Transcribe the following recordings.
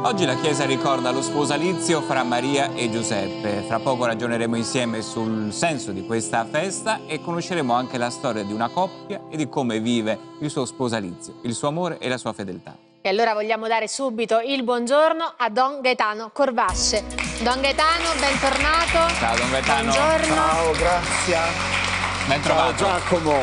Oggi la Chiesa ricorda lo sposalizio fra Maria e Giuseppe. Fra poco ragioneremo insieme sul senso di questa festa e conosceremo anche la storia di una coppia e di come vive il suo sposalizio, il suo amore e la sua fedeltà. E allora vogliamo dare subito il buongiorno a Don Gaetano Corvasce. Don Gaetano, bentornato. Ciao Don Gaetano. Buongiorno. Ciao, grazie. Ben trovato. Ciao Giacomo.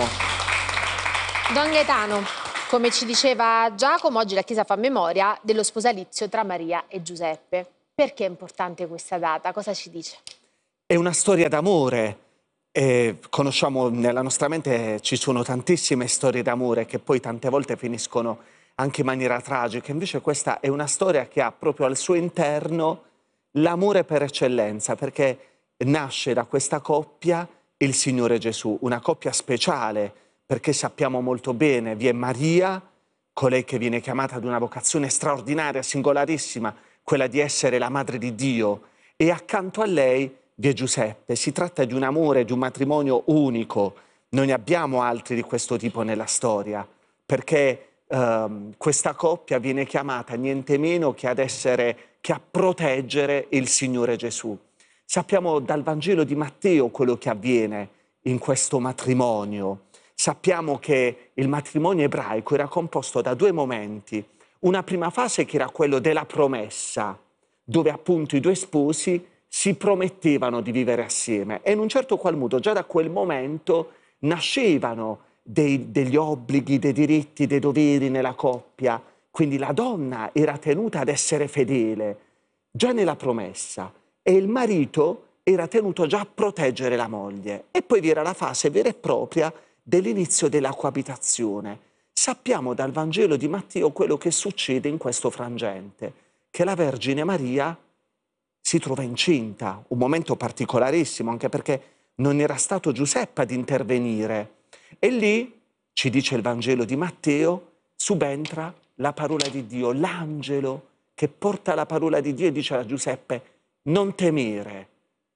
Don Gaetano, come ci diceva Giacomo, oggi la Chiesa fa memoria dello sposalizio tra Maria e Giuseppe. Perché è importante questa data? Cosa ci dice? È una storia d'amore. Conosciamo, nella nostra mente ci sono tantissime storie d'amore che poi tante volte finiscono anche in maniera tragica. Invece questa è una storia che ha proprio al suo interno l'amore per eccellenza, perché nasce da questa coppia il Signore Gesù, una coppia speciale, perché sappiamo molto bene, vi è Maria, colei che viene chiamata ad una vocazione straordinaria, singolarissima, quella di essere la madre di Dio, e accanto a lei vi è Giuseppe. Si tratta di un amore, di un matrimonio unico. Non ne abbiamo altri di questo tipo nella storia, perché questa coppia viene chiamata niente meno che a proteggere il Signore Gesù. Sappiamo dal Vangelo di Matteo quello che avviene in questo matrimonio. Sappiamo che il matrimonio ebraico era composto da due momenti. Una prima fase che era quello della promessa, dove appunto i due sposi si promettevano di vivere assieme, e in un certo qual modo già da quel momento nascevano degli obblighi, dei diritti, dei doveri nella coppia. Quindi la donna era tenuta ad essere fedele già nella promessa e il marito era tenuto già a proteggere la moglie. E poi vi era la fase vera e propria dell'inizio della coabitazione. Sappiamo dal Vangelo di Matteo quello che succede in questo frangente, che la Vergine Maria si trova incinta, un momento particolarissimo, anche perché non era stato Giuseppe ad intervenire. E lì, ci dice il Vangelo di Matteo, subentra la parola di Dio, l'angelo che porta la parola di Dio e dice a Giuseppe: non temere,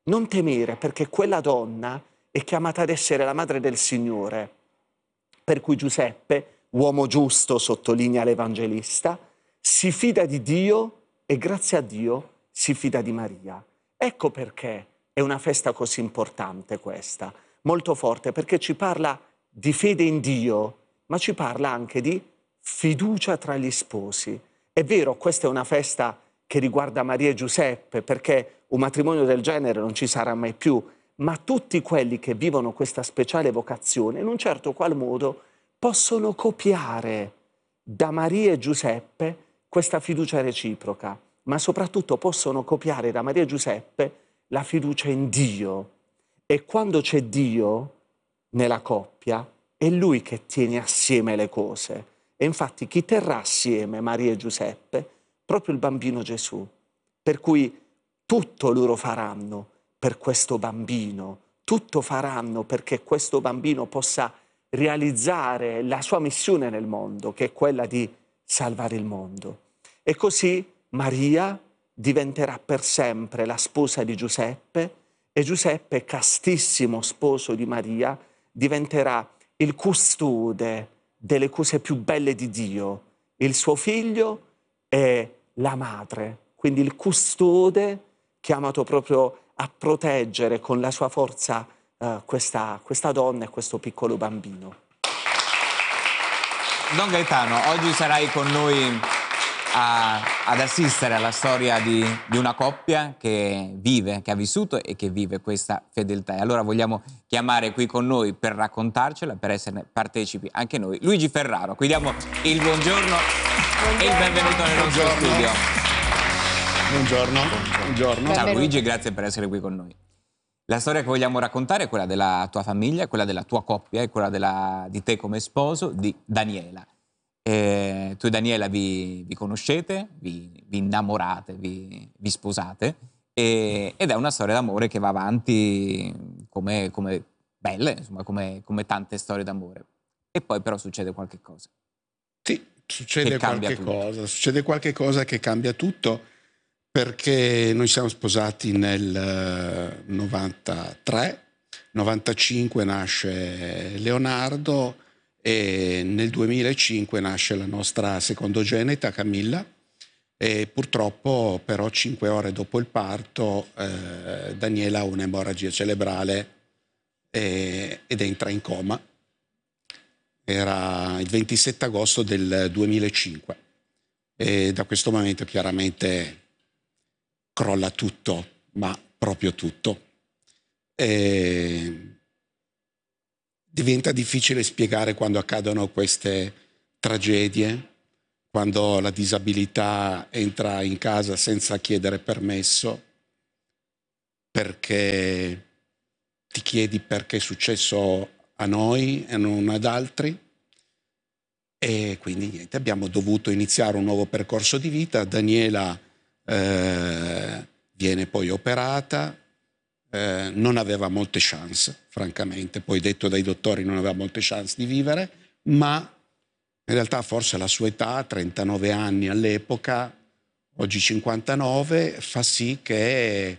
perché quella donna è chiamata ad essere la madre del Signore. Per cui Giuseppe, uomo giusto, sottolinea l'Evangelista, si fida di Dio e grazie a Dio si fida di Maria. Ecco perché è una festa così importante questa, molto forte, perché ci parla di fede in Dio, ma ci parla anche di fiducia tra gli sposi. È vero, questa è una festa che riguarda Maria e Giuseppe, perché un matrimonio del genere non ci sarà mai più, ma tutti quelli che vivono questa speciale vocazione, in un certo qual modo, possono copiare da Maria e Giuseppe questa fiducia reciproca, ma soprattutto possono copiare da Maria e Giuseppe la fiducia in Dio. E quando c'è Dio nella coppia, è Lui che tiene assieme le cose. E infatti chi terrà assieme Maria e Giuseppe? Proprio il bambino Gesù. Per cui tutto loro faranno per questo bambino, tutto faranno perché questo bambino possa realizzare la sua missione nel mondo, che è quella di salvare il mondo. E così Maria diventerà per sempre la sposa di Giuseppe e Giuseppe, castissimo sposo di Maria, diventerà il custode delle cose più belle di Dio, il suo figlio e la madre, quindi il custode chiamato proprio a proteggere con la sua forza questa donna e questo piccolo bambino. Don Gaetano, oggi sarai con noi ad assistere alla storia di una coppia che vive, che ha vissuto e che vive questa fedeltà. E allora vogliamo chiamare qui con noi per raccontarcela, per esserne partecipi anche noi, Luigi Ferraro. Qui diamo il buongiorno e il benvenuto nel nostro studio. Buongiorno. Buongiorno. Ciao Luigi e grazie per essere qui con noi. La storia che vogliamo raccontare è quella della tua famiglia, quella della tua coppia e quella di te come sposo, di Daniela. Tu e Daniela vi conoscete, vi innamorate, vi sposate ed è una storia d'amore che va avanti come belle, insomma, come tante storie d'amore. E poi però succede qualche cosa. Sì, succede qualche cosa che cambia tutto, perché noi siamo sposati nel 93, 95 nasce Leonardo e nel 2005 nasce la nostra secondogenita Camilla, E purtroppo però 5 ore dopo il parto Daniela ha un'emorragia cerebrale ed entra in coma. Era il 27 agosto del 2005 e da questo momento chiaramente crolla tutto, ma proprio tutto. Diventa difficile spiegare quando accadono queste tragedie, quando la disabilità entra in casa senza chiedere permesso, perché ti chiedi perché è successo a noi e non ad altri. E quindi niente, abbiamo dovuto iniziare un nuovo percorso di vita. Daniela viene poi operata, non aveva molte chance, francamente, poi detto dai dottori non aveva molte chance di vivere, ma in realtà forse la sua età, 39 anni all'epoca, oggi 59, fa sì che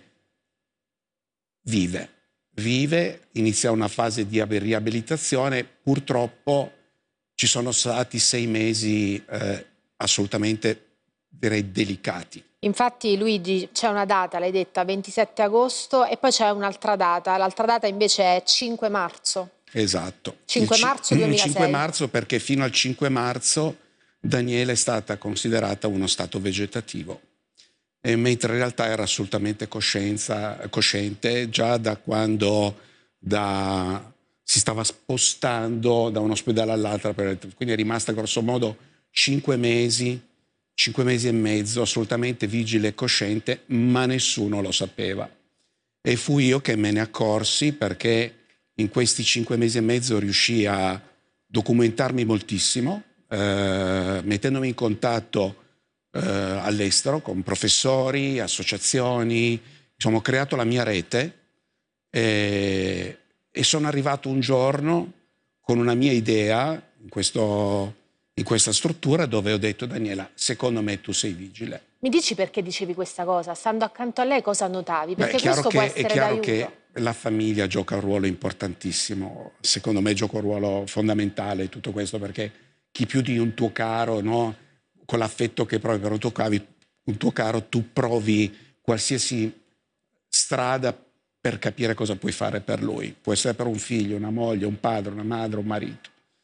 vive, inizia una fase di riabilitazione. Purtroppo ci sono stati 6 mesi assolutamente, direi, delicati. Infatti Luigi, c'è una data, l'hai detta, 27 agosto, e poi c'è un'altra data. L'altra data invece è 5 marzo. Esatto. 5 marzo 2006. 5 marzo perché fino al 5 marzo Daniela è stata considerata uno stato vegetativo, mentre in realtà era assolutamente cosciente già da quando si stava spostando da un ospedale all'altro, quindi è rimasta grosso modo 5 mesi e mezzo assolutamente vigile e cosciente, ma nessuno lo sapeva. E fu io che me ne accorsi, perché in questi 5 mesi e mezzo riuscii a documentarmi moltissimo, mettendomi in contatto all'estero con professori, associazioni. Insomma, ho creato la mia rete e sono arrivato un giorno con una mia idea in questa struttura, dove ho detto: Daniela, secondo me tu sei vigile. Mi dici perché dicevi questa cosa? Stando accanto a lei cosa notavi? Perché Questo può essere d'aiuto. È chiaro che la famiglia gioca un ruolo importantissimo, secondo me gioca un ruolo fondamentale tutto questo, perché chi più di un tuo caro, no? Con l'affetto che provi per un tuo caro, tu provi qualsiasi strada per capire cosa puoi fare per lui. Può essere per un figlio, una moglie, un padre, una madre, un marito.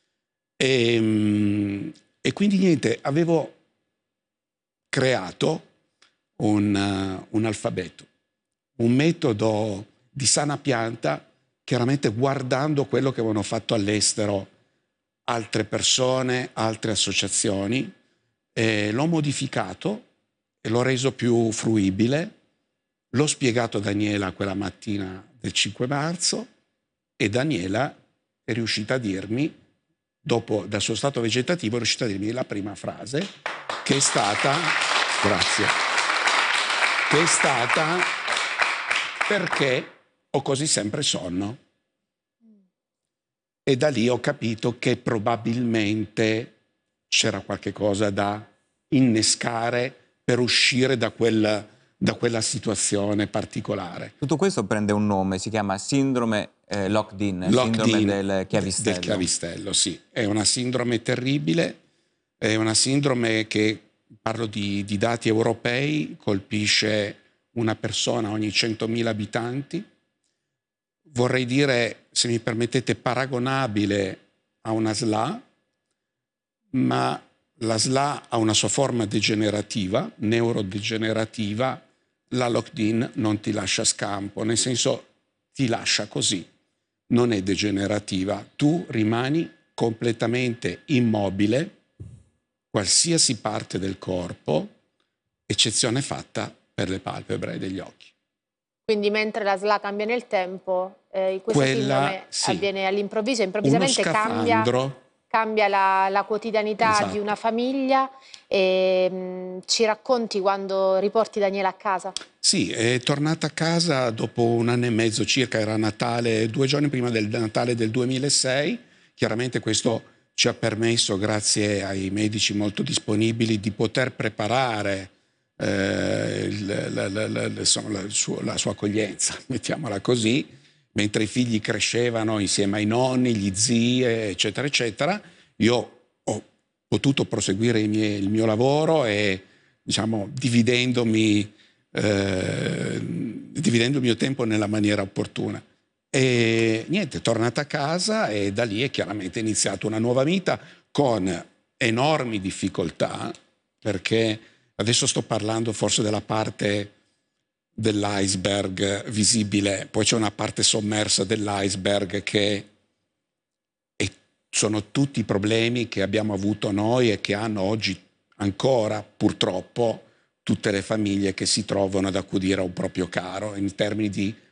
E quindi niente, avevo creato un alfabeto, un metodo di sana pianta, chiaramente guardando quello che avevano fatto all'estero altre persone, altre associazioni. L'ho modificato e l'ho reso più fruibile, l'ho spiegato a Daniela quella mattina del 5 marzo e Daniela è riuscita a dirmi, dal suo stato vegetativo, è riuscita a dirmi la prima frase, che è stata: grazie, che è stata: perché ho così sempre sonno. E da lì ho capito che probabilmente c'era qualche cosa da innescare per uscire da quella situazione particolare. Tutto questo prende un nome, si chiama sindrome locked-in, sindrome del chiavistello. Del chiavistello, sì. È una sindrome terribile, è una sindrome che, parlo di dati europei, colpisce una persona ogni 100.000 abitanti. Vorrei dire, se mi permettete, paragonabile a una SLA, ma la SLA ha una sua forma degenerativa, neurodegenerativa. La locked-in non ti lascia scampo, nel senso ti lascia così, non è degenerativa. Tu rimani completamente immobile, qualsiasi parte del corpo, eccezione fatta per le palpebre degli occhi. Quindi mentre la SLA cambia nel tempo, questa sindrome avviene all'improvviso, improvvisamente cambia la quotidianità, esatto, di una famiglia. E ci racconti quando riporti Daniela a casa? Sì, è tornata a casa dopo 1 anno e mezzo circa, era Natale, 2 giorni prima del Natale del 2006. Chiaramente questo ci ha permesso, grazie ai medici molto disponibili, di poter preparare la sua accoglienza, mettiamola così, mentre i figli crescevano insieme ai nonni, gli zii, eccetera, eccetera. Io ho potuto proseguire il mio lavoro e diciamo, dividendo il mio tempo nella maniera opportuna. E niente, è tornata a casa e da lì è chiaramente iniziata una nuova vita con enormi difficoltà, perché adesso sto parlando forse della parte dell'iceberg visibile, poi c'è una parte sommersa dell'iceberg che sono tutti i problemi che abbiamo avuto noi e che hanno oggi ancora, purtroppo, tutte le famiglie che si trovano ad accudire a un proprio caro in termini di